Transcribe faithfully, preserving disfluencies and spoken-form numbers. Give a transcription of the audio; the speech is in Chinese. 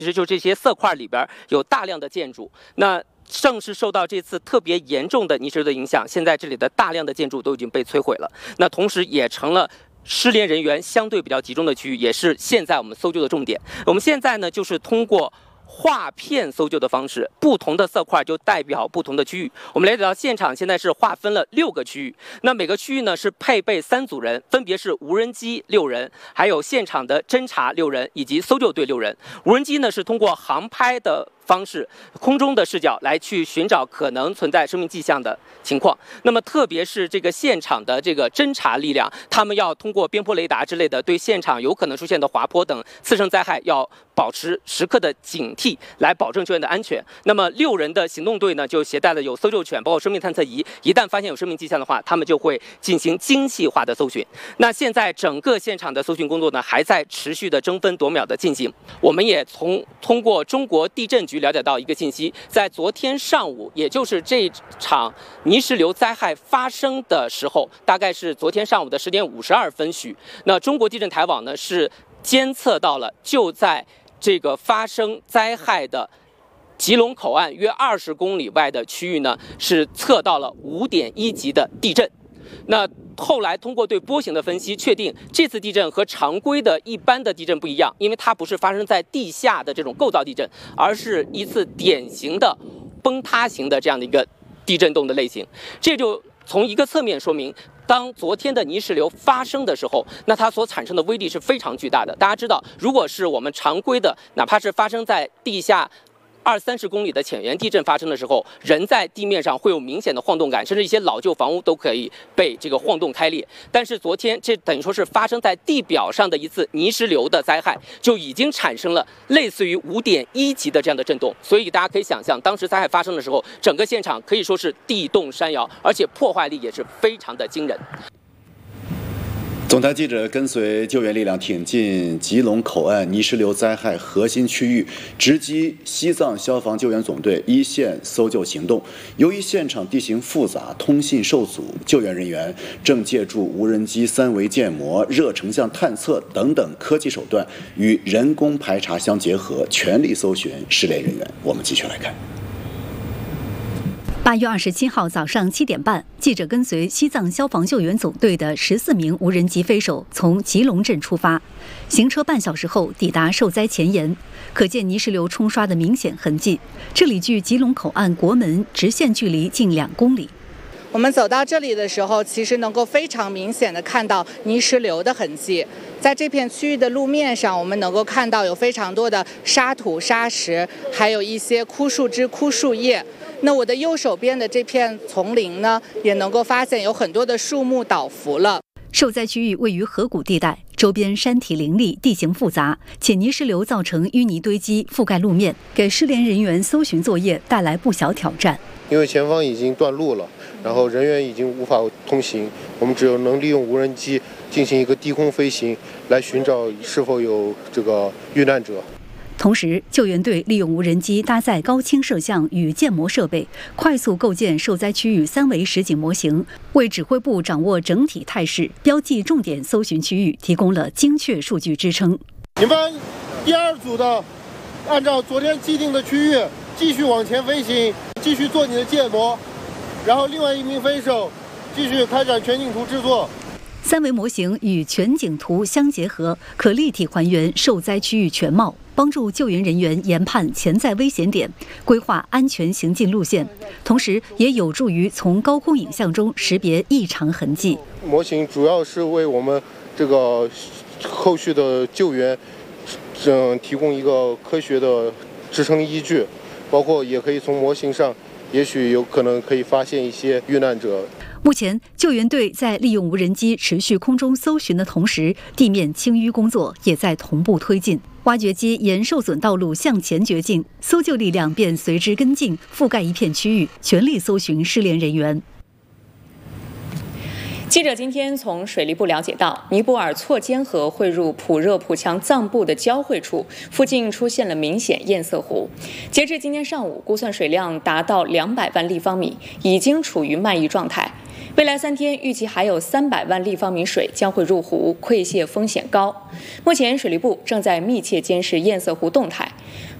其实就这些色块里边有大量的建筑，那正是受到这次特别严重的泥石流的影响，现在这里的大量的建筑都已经被摧毁了。那同时也成了失联人员相对比较集中的区域，也是现在我们搜救的重点。我们现在呢，就是通过划片搜救的方式，不同的色块就代表不同的区域。我们了解到现场现在是划分了六个区域，那每个区域呢是配备三组人，分别是无人机六人，还有现场的侦察六人，以及搜救队六人。无人机呢是通过航拍的方式，空中的视角来去寻找可能存在生命迹象的情况。那么特别是这个现场的这个侦察力量，他们要通过边坡雷达之类的，对现场有可能出现的滑坡等次生灾害要保持时刻的警惕，来保证救援的安全。那么六人的行动队呢，就携带了有搜救犬，包括生命探测仪，一旦发现有生命迹象的话，他们就会进行精细化的搜寻。那现在整个现场的搜寻工作呢，还在持续的争分夺秒的进行。我们也从通过中国地震局了解到一个信息，在昨天上午，也就是这场泥石流灾害发生的时候，大概是昨天上午的十点五十二分许，那中国地震台网呢是监测到了就在这个发生灾害的吉隆口岸约二十公里外的区域呢，是测到了五点一级的地震。那后来通过对波形的分析，确定这次地震和常规的一般的地震不一样，因为它不是发生在地下的这种构造地震，而是一次典型的崩塌型的这样的一个地震动的类型。这就从一个侧面说明，当昨天的泥石流发生的时候，那它所产生的威力是非常巨大的。大家知道，如果是我们常规的，哪怕是发生在地下二三十公里的浅源地震发生的时候，人在地面上会有明显的晃动感，甚至一些老旧房屋都可以被这个晃动开裂。但是昨天这等于说是发生在地表上的一次泥石流的灾害，就已经产生了类似于五点一级的这样的震动。所以大家可以想象，当时灾害发生的时候，整个现场可以说是地动山摇，而且破坏力也是非常的惊人。 总台记者跟随救援力量挺进吉隆口岸泥石流灾害核心区域，直击西藏消防救援总队一线搜救行动。由于现场地形复杂，通信受阻，救援人员正借助无人机三维建模、热成像探测等等科技手段，与人工排查相结合，全力搜寻失联人员。我们继续来看。 八月二十七号早上七点半，记者跟随西藏消防救援总队的十四名无人机飞手从吉隆镇出发，行车半小时后抵达受灾前沿，可见泥石流冲刷的明显痕迹。这里距吉隆口岸国门直线距离近两公里。 我们走到这里的时候，其实能够非常明显的看到泥石流的痕迹。在这片区域的路面上，我们能够看到有非常多的沙土、沙石，还有一些枯树枝、枯树叶。那我的右手边的这片丛林呢，也能够发现有很多的树木倒伏了。 受灾区域位于河谷地带，周边山体林立，地形复杂，且泥石流造成淤泥堆积，覆盖路面，给失联人员搜寻作业带来不小挑战。 因为前方已经断路了，然后人员已经无法通行，我们只有能利用无人机进行一个低空飞行，来寻找是否有这个遇难者。 同时，救援队利用无人机搭载高清摄像与建模设备，快速构建受灾区域三维实景模型，为指挥部掌握整体态势、标记重点搜寻区域提供了精确数据支撑。 你们第二组的，按照昨天既定的区域继续往前飞行，继续做你的建模，然后另外一名飞手继续开展全景图制作。 三维模型与全景图相结合，可立体还原受灾区域全貌，帮助救援人员研判潜在危险点，规划安全行进路线，同时也有助于从高空影像中识别异常痕迹。 模型主要是为我们这个后续的救援，嗯，提供一个科学的支撑依据，包括也可以从模型上，也许有可能可以发现一些遇难者。 目前，救援队在利用无人机持续空中搜寻的同时，地面清淤工作也在同步推进。挖掘机沿受损道路向前掘进，搜救力量便随之跟进，覆盖一片区域，全力搜寻失联人员。 记者今天从水利部了解到，尼泊尔错尖河汇入普热普强藏布的交汇处附近出现了明显堰塞湖。截至今天上午，估算水量达到两百万立方米，已经处于漫溢状态。 未来三天预计还有三百万立方米水将会入湖，溃泻风险高。目前水利部正在密切监视堰塞湖动态。